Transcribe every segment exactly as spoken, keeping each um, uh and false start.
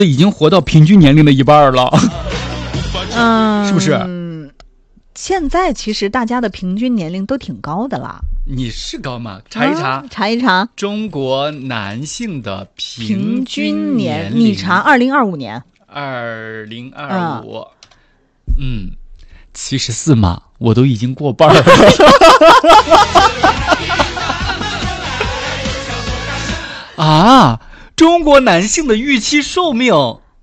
已经活到平均年龄的一半了。 嗯， 是不是？ 现在其实大家的平均年龄都挺高的啦。 你是高吗？查一查， 嗯、查一查中国男性的平均年龄。 你查二零二五年。 二零二五，嗯，七十四嘛，我都已经过半了。啊，中国男性的预期寿命。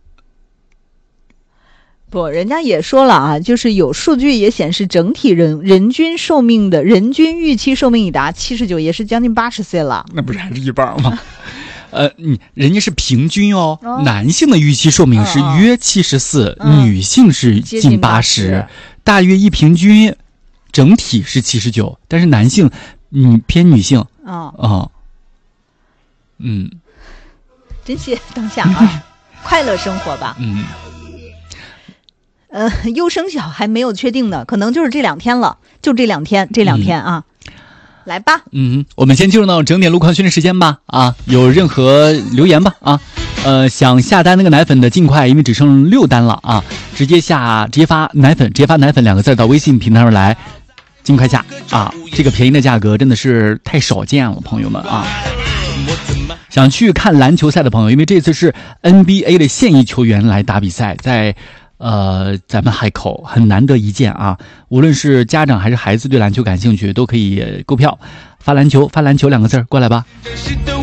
不，人家也说了啊，就是有数据也显示，整体人人均寿命的人均预期寿命已达七十九，也是将近八十岁了。 那不是还是一半吗？呃，你人家是平均哦，哦男性的预期寿命是约七十四，女性是近八十，大约一平均，整体是七十九，但是男性，嗯，偏女性。啊、哦哦、嗯， 珍惜当下啊，快乐生活吧。 嗯。 呃，优生小还没有确定呢，可能就是这两天了，就这两天，这两天啊，嗯、来吧。 嗯，我们先进入到整点路况讯的时间吧。啊，有任何留言吧？啊，呃，想下单那个奶粉的尽快，因为只剩六单了啊，直接下，直接发奶粉，直接发奶粉两个字到微信平台上来，尽快下啊！这个便宜的价格真的是太少见了，朋友们啊。想去看篮球赛的朋友，因为这次是 N B A 的现役球员来打比赛，在。呃，咱们海口很难得一见啊！无论是家长还是孩子对篮球感兴趣，都可以购票，发篮球，发篮球两个字过来吧。